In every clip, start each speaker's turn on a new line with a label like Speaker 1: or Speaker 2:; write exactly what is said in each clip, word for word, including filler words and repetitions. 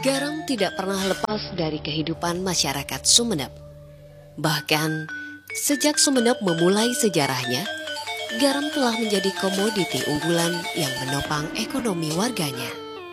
Speaker 1: Garam tidak pernah lepas dari kehidupan masyarakat Sumeneb. Bahkan, sejak Sumeneb memulai sejarahnya, garam telah menjadi komoditi unggulan yang menopang ekonomi warganya.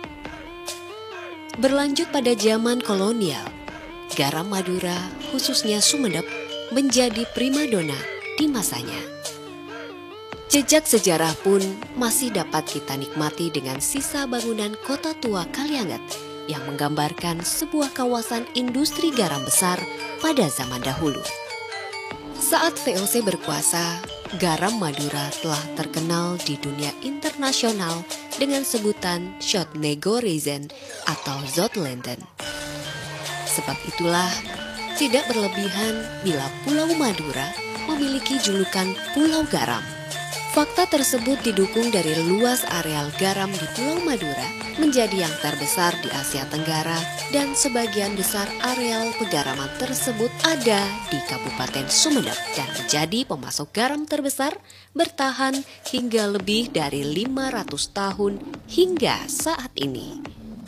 Speaker 1: Berlanjut pada zaman kolonial, garam Madura, khususnya Sumeneb, menjadi primadona di masanya. Jejak sejarah pun masih dapat kita nikmati dengan sisa bangunan kota tua Kalianget yang menggambarkan sebuah kawasan industri garam besar pada zaman dahulu. Saat V O C berkuasa, garam Madura telah terkenal di dunia internasional dengan sebutan Zoutnego-Reizen atau Zoutlanten. Sebab itulah tidak berlebihan bila Pulau Madura memiliki julukan Pulau Garam. Fakta tersebut didukung dari luas areal garam di Pulau Madura menjadi yang terbesar di Asia Tenggara dan sebagian besar areal pegaraman tersebut ada di Kabupaten Sumeneb dan menjadi pemasok garam terbesar bertahan hingga lebih dari lima ratus tahun hingga saat ini.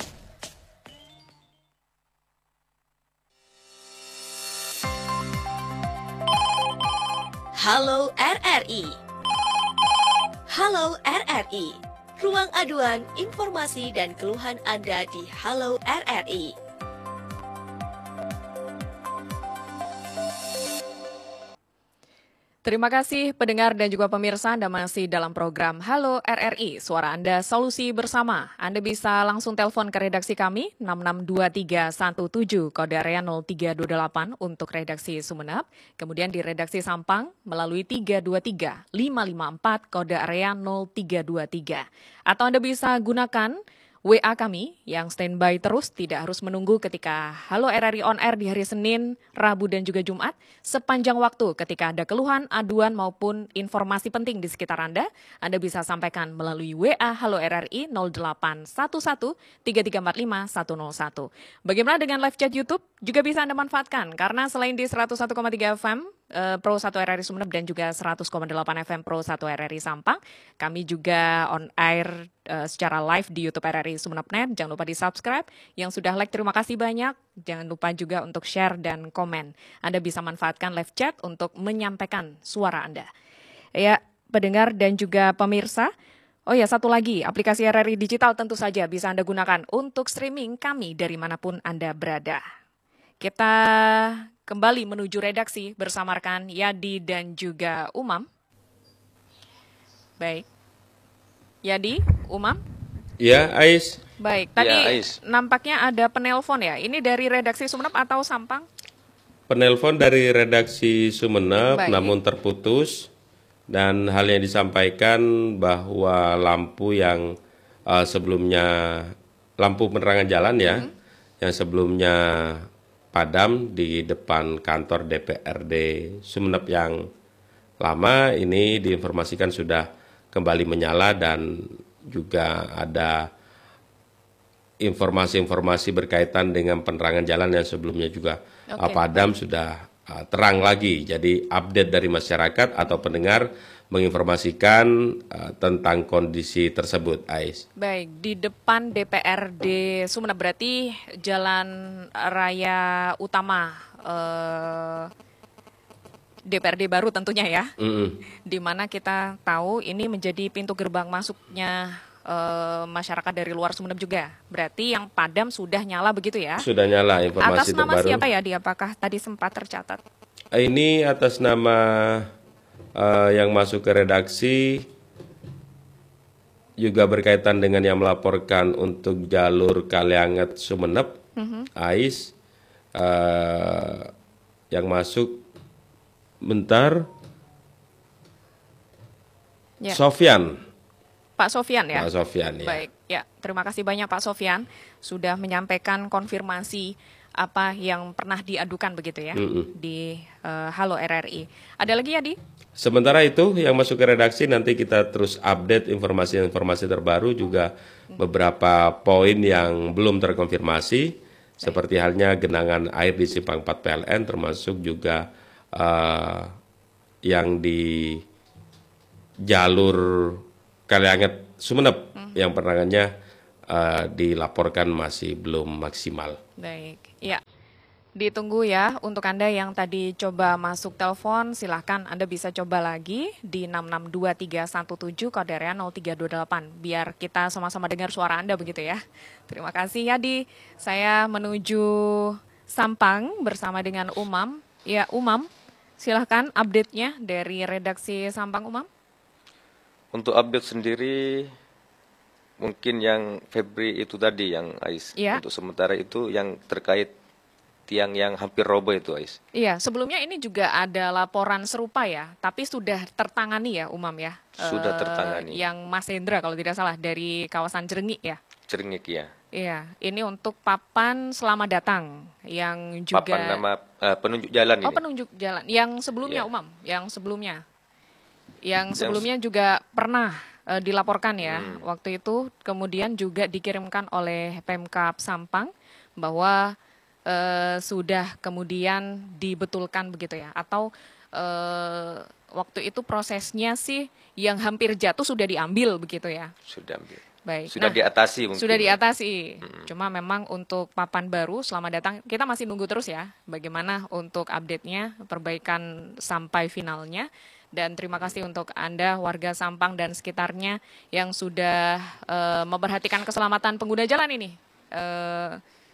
Speaker 2: Halo R R I. Halo R R I, ruang aduan, informasi dan keluhan Anda di Halo R R I.
Speaker 3: Terima kasih pendengar dan juga pemirsa, Anda masih dalam program Halo R R I, suara Anda solusi bersama. Anda bisa langsung telepon ke redaksi kami enam enam dua tiga satu tujuh kode area nol tiga dua delapan untuk redaksi Sumeneb, kemudian di redaksi Sampang melalui tiga dua tiga lima lima empat kode area nol tiga dua tiga. Atau Anda bisa gunakan W A kami yang standby terus, tidak harus menunggu ketika Halo R R I on air di hari Senin, Rabu dan juga Jumat. Sepanjang waktu ketika ada keluhan, aduan maupun informasi penting di sekitar Anda, Anda bisa sampaikan melalui W A Halo R R I nol delapan satu satu tiga tiga empat lima satu nol satu. Bagaimana dengan live chat YouTube? Juga bisa Anda manfaatkan karena selain di seratus satu koma tiga F M Pro satu R R I Sumeneb dan juga seratus koma delapan F M Pro satu R R I Sampang, kami juga on air uh, secara live di YouTube R R I Sumeneb dot net. Jangan lupa di subscribe. Yang sudah like, terima kasih banyak. Jangan lupa juga untuk share dan komen. Anda bisa manfaatkan live chat untuk menyampaikan suara Anda. Ya, pendengar dan juga pemirsa. Oh ya, satu lagi, aplikasi R R I Digital tentu saja bisa Anda gunakan untuk streaming kami dari manapun Anda berada. Kita kembali menuju redaksi bersama rekan Yadi dan juga Umam. Baik. Yadi, Umam?
Speaker 4: Ya, Ais.
Speaker 3: Baik, tadi
Speaker 4: ya, Ais.
Speaker 3: Nampaknya ada penelpon ya. Ini dari redaksi Sumeneb atau Sampang?
Speaker 4: Penelpon dari redaksi Sumeneb,
Speaker 3: Baik.
Speaker 4: namun terputus. Dan hal yang disampaikan bahwa lampu yang uh, sebelumnya, lampu penerangan jalan ya, hmm. yang sebelumnya padam di depan kantor D P R D Sumeneb yang lama, ini diinformasikan sudah kembali menyala dan juga ada informasi-informasi berkaitan dengan penerangan jalan yang sebelumnya juga okay. padam sudah uh, terang lagi. Jadi update dari masyarakat atau pendengar menginformasikan uh, tentang kondisi tersebut, Ais.
Speaker 3: Baik, di depan D P R D Sumeneb berarti jalan raya utama uh, D P R D baru tentunya ya, mm-hmm. di mana kita tahu ini menjadi pintu gerbang masuknya uh, masyarakat dari luar Sumeneb juga. Berarti yang padam sudah nyala begitu ya?
Speaker 4: Sudah nyala, informasi
Speaker 3: atas nama
Speaker 4: terbaru.
Speaker 3: Siapa ya, di apakah tadi sempat tercatat?
Speaker 4: Ini atas nama uh, yang masuk ke redaksi, juga berkaitan dengan yang melaporkan untuk jalur Kalianget Sumeneb, mm-hmm. Ais, uh, yang masuk. Bentar, ya. Sofyan.
Speaker 3: Pak Sofyan ya?
Speaker 4: Pak Sofyan ya.
Speaker 3: Baik, ya. Terima kasih banyak Pak Sofyan sudah menyampaikan konfirmasi apa yang pernah diadukan begitu ya, mm-hmm. di uh, Halo R R I. Ada lagi ya, Di?
Speaker 4: Sementara itu yang masuk ke redaksi nanti kita terus update informasi-informasi terbaru, juga mm-hmm. beberapa poin yang belum terkonfirmasi, Baik. seperti halnya genangan air di Simpang empat P L N, termasuk juga Uh, yang di jalur Kalianget Sumeneb, hmm. yang penerangannya uh, dilaporkan masih belum maksimal.
Speaker 3: Baik, ya. Ditunggu ya untuk Anda yang tadi coba masuk telepon, silahkan Anda bisa coba lagi di enam enam dua tiga satu tujuh kode area nol tiga dua delapan biar kita sama-sama dengar suara Anda begitu ya. Terima kasih Yadi. Saya menuju Sampang bersama dengan Umam. Ya Umam, silahkan update-nya dari redaksi Sampang Umam.
Speaker 5: Untuk update sendiri mungkin yang Febri itu tadi yang Ais.
Speaker 3: Ya.
Speaker 5: Untuk sementara itu yang terkait tiang yang hampir roboh itu, Ais.
Speaker 3: Iya, sebelumnya ini juga ada laporan serupa ya, tapi sudah tertangani ya, Umam ya.
Speaker 5: Sudah
Speaker 3: Eh,
Speaker 5: tertangani.
Speaker 3: Yang Mas Hendra kalau tidak salah dari kawasan Jerengik ya.
Speaker 5: Jerengik ya.
Speaker 3: Iya, ini untuk papan selamat datang yang juga.
Speaker 5: Papan nama eh, penunjuk jalan
Speaker 3: Oh,
Speaker 5: ini.
Speaker 3: penunjuk jalan. Yang sebelumnya,
Speaker 5: Iya.
Speaker 3: Umam, yang sebelumnya, yang
Speaker 5: Yang
Speaker 3: sebelumnya juga pernah eh, dilaporkan ya.
Speaker 5: Hmm.
Speaker 3: Waktu itu kemudian juga dikirimkan oleh Pemkab Sampang bahwa eh, sudah kemudian dibetulkan begitu ya, atau eh, waktu itu prosesnya sih yang hampir jatuh sudah diambil begitu ya.
Speaker 5: Sudah ambil.
Speaker 3: Baik.
Speaker 5: Sudah
Speaker 3: Nah,
Speaker 5: diatasi mungkin.
Speaker 3: sudah
Speaker 5: ya.
Speaker 3: diatasi. Cuma memang untuk papan baru selamat datang kita masih nunggu terus ya bagaimana untuk update-nya, perbaikan sampai finalnya. Dan terima kasih untuk Anda warga Sampang dan sekitarnya yang sudah eh, memperhatikan keselamatan pengguna jalan ini. Eh,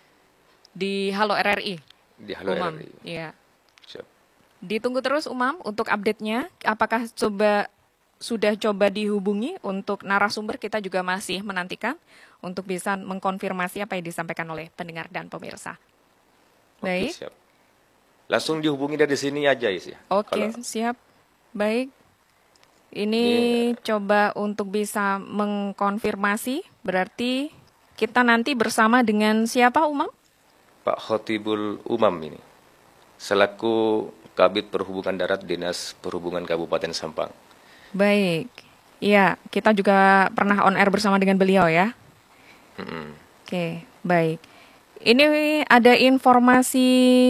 Speaker 3: di Halo R R I.
Speaker 5: Di Halo
Speaker 3: Umam.
Speaker 5: R R I.
Speaker 3: Iya.
Speaker 5: Siap.
Speaker 3: Ditunggu terus Umam untuk update-nya. Apakah coba sudah coba dihubungi untuk narasumber, kita juga masih menantikan untuk bisa mengkonfirmasi apa yang disampaikan oleh pendengar dan pemirsa.
Speaker 5: Oke,
Speaker 3: Baik.
Speaker 5: siap. Langsung dihubungi dari sini aja, Is ya.
Speaker 3: Oke,
Speaker 5: Kalau-
Speaker 3: siap. Baik. Ini coba untuk bisa mengkonfirmasi, berarti kita nanti bersama dengan siapa Umam?
Speaker 5: Pak Khotibul Umam ini selaku Kabid Perhubungan Darat Dinas Perhubungan Kabupaten Sampang.
Speaker 3: Baik. Iya, kita juga pernah on air bersama dengan beliau ya.
Speaker 5: Mm-mm.
Speaker 3: Oke, baik. Ini ada informasi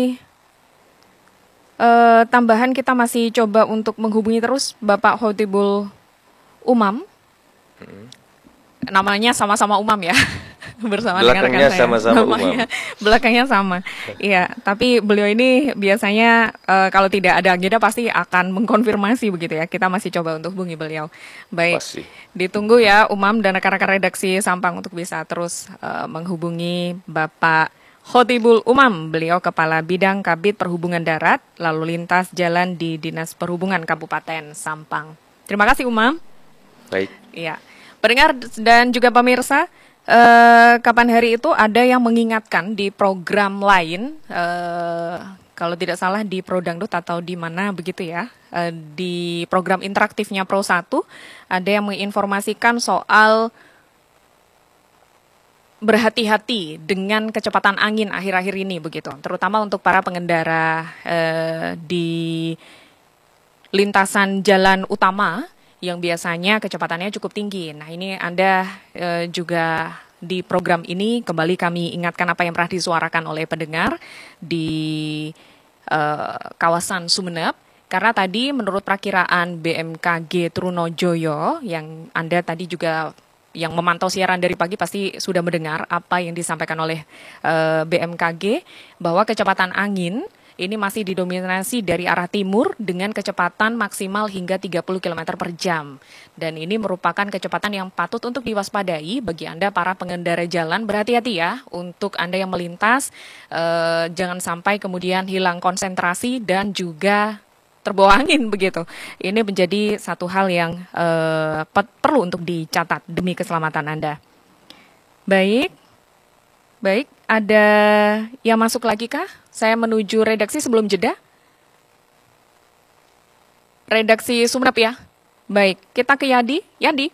Speaker 3: eh, tambahan, kita masih coba untuk menghubungi terus Bapak Khotibul Umam. Namanya sama-sama Umam ya. Bersama dengan
Speaker 5: Belakangnya
Speaker 3: rekan saya.
Speaker 5: sama-sama
Speaker 3: Namanya, belakangnya sama. Iya, tapi beliau ini biasanya eh, kalau tidak ada agenda pasti akan mengkonfirmasi begitu ya. Kita masih coba untuk hubungi beliau. Baik.
Speaker 5: Pasti.
Speaker 3: Ditunggu ya Umam dan rekan-rekan redaksi Sampang untuk bisa terus eh, menghubungi Bapak Khotibul Umam. Beliau Kepala Bidang Kabid Perhubungan Darat Lalu Lintas Jalan di Dinas Perhubungan Kabupaten Sampang. Terima kasih Umam.
Speaker 5: Baik.
Speaker 3: Iya. Pendengar dan juga pemirsa, eh, kapan hari itu ada yang mengingatkan di program lain, eh, kalau tidak salah di Pro Dangdut atau di mana begitu ya, eh, di program interaktifnya Pro satu, ada yang menginformasikan soal berhati-hati dengan kecepatan angin akhir-akhir ini begitu, terutama untuk para pengendara eh, di lintasan jalan utama yang biasanya kecepatannya cukup tinggi. Nah ini Anda eh, juga di program ini kembali kami ingatkan apa yang pernah disuarakan oleh pendengar di eh, kawasan Sumeneb. Karena tadi menurut perakiraan B M K G Trunojoyo yang Anda tadi juga yang memantau siaran dari pagi pasti sudah mendengar apa yang disampaikan oleh eh, B M K G bahwa kecepatan angin ini masih didominasi dari arah timur dengan kecepatan maksimal hingga tiga puluh kilometer per jam. Dan ini merupakan kecepatan yang patut untuk diwaspadai bagi Anda para pengendara jalan. Berhati-hati ya untuk Anda yang melintas, eh, jangan sampai kemudian hilang konsentrasi dan juga terbawa angin begitu. Ini menjadi satu hal yang eh, perlu untuk dicatat demi keselamatan Anda. Baik. Baik, ada yang masuk lagi kah? Saya menuju redaksi sebelum jeda. Redaksi Sumeneb ya. Baik, kita ke Yadi. Yadi.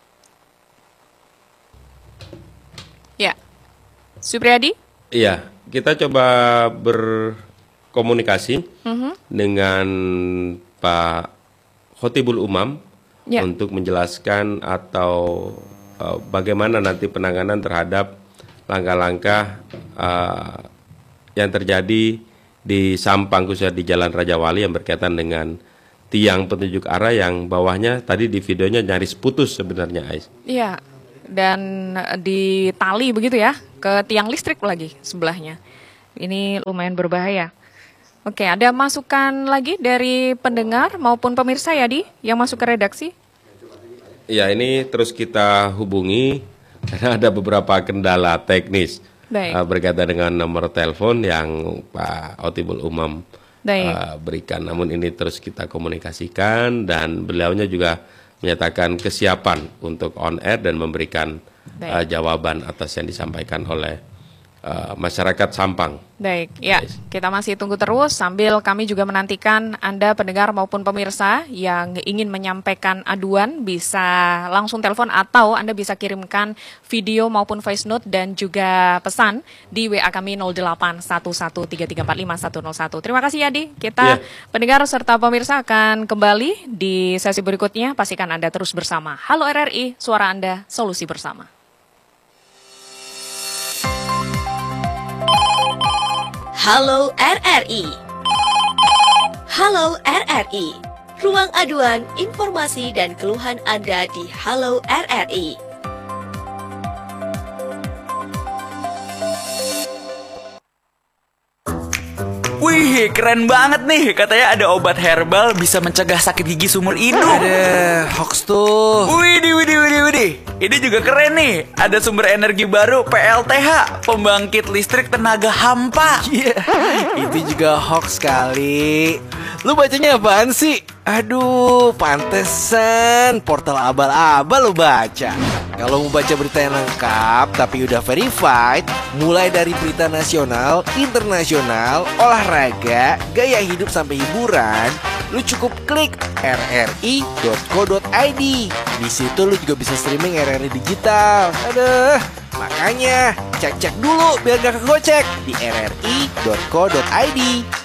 Speaker 3: Ya. Supriyadi.
Speaker 4: Iya, kita coba berkomunikasi
Speaker 3: Mhm.
Speaker 4: dengan Pak Khotibul Umam
Speaker 3: Ya.
Speaker 4: untuk menjelaskan atau uh, bagaimana nanti penanganan terhadap langkah-langkah uh, yang terjadi di Sampang khususnya di Jalan Raja Wali yang berkaitan dengan tiang petunjuk arah yang bawahnya tadi di videonya nyaris putus sebenarnya, Ais.
Speaker 3: Iya. dan di tali begitu ya, ke tiang listrik lagi sebelahnya. Ini lumayan berbahaya. Oke, ada masukan lagi dari pendengar maupun pemirsa ya, Di, yang masuk ke redaksi?
Speaker 4: Ya, ini terus kita hubungi karena ada beberapa kendala teknis uh, berkaitan dengan nomor telepon yang Pak Khotibul Umam uh, berikan. Namun ini terus kita komunikasikan dan beliaunya juga menyatakan kesiapan untuk on air dan memberikan uh, jawaban atas yang disampaikan oleh uh, masyarakat Sampang.
Speaker 3: Baik, ya, kita masih tunggu terus sambil kami juga menantikan Anda pendengar maupun pemirsa yang ingin menyampaikan aduan bisa langsung telepon atau Anda bisa kirimkan video maupun voice note dan juga pesan di W A kami nol delapan satu satu tiga tiga empat lima satu nol satu. Terima kasih Yadi. Kita yeah. pendengar serta pemirsa akan kembali di sesi berikutnya. Pastikan Anda terus bersama Halo R R I, suara Anda, solusi bersama.
Speaker 2: Halo R R I. Halo R R I. Ruang aduan, informasi dan keluhan Anda di Halo R R I.
Speaker 6: Wih, keren banget nih. Katanya ada obat herbal bisa mencegah sakit gigi seumur hidup.
Speaker 7: Ada hoax tuh.
Speaker 6: Widih, widih, widih, widih. Ini juga keren nih. Ada sumber energi baru P L T H, pembangkit listrik tenaga hampa.
Speaker 7: Iya, yeah, itu juga hoax kali. Lu bacanya apaan sih? Aduh, pantesan portal abal-abal lu baca. Kalau mau baca berita yang lengkap tapi udah verified, mulai dari berita nasional, internasional, olahraga, gaya hidup sampai hiburan, lu cukup klik r r i dot co dot i d. Di situ lu juga bisa streaming R R I digital. Aduh, makanya cek-cek dulu biar gak kegocek di r r i dot co dot i d.